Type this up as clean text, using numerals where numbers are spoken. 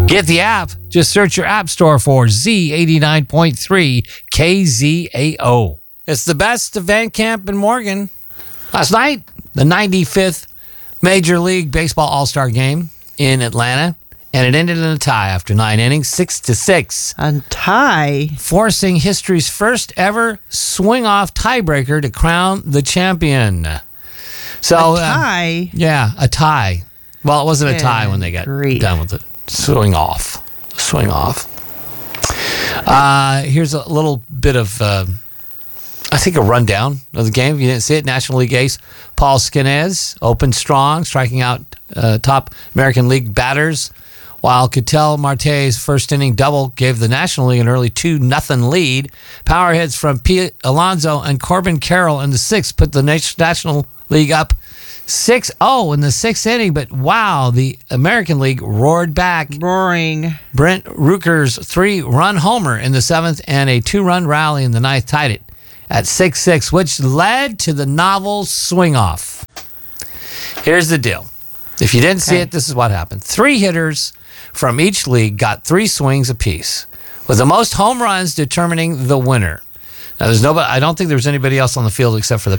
Get the app. Just search your app store for Z89.3 KZAO. It's the best of Van Camp and Morgan. Last night, the 95th Major League Baseball All-Star Game in Atlanta, and it ended in a tie after 9 innings, 6-6. A tie? Forcing history's first ever swing-off tiebreaker to crown the champion. So, a tie? Yeah, a tie. Well, it wasn't a tie when they got done with it. Swing off. Here's a little bit of, I think, a rundown of the game. If you didn't see it, National League ace Paul Skenes opened strong, striking out top American League batters, while Ketel Marte's first inning double gave the National League an early 2-0 lead. Power hits from Pete Alonso and Corbin Carroll in the sixth put the National League up 6-0 in the sixth inning, but wow, the American League roared back. Roaring. Brent Rooker's 3-run homer in the seventh and a 2-run rally in the ninth tied it at 6-6, which led to the novel swing-off. Here's the deal. If you didn't see it, this is what happened. 3 hitters from each league got 3 swings apiece, with the most home runs determining the winner. Now, there's nobody. I don't think there was anybody else on the field except for the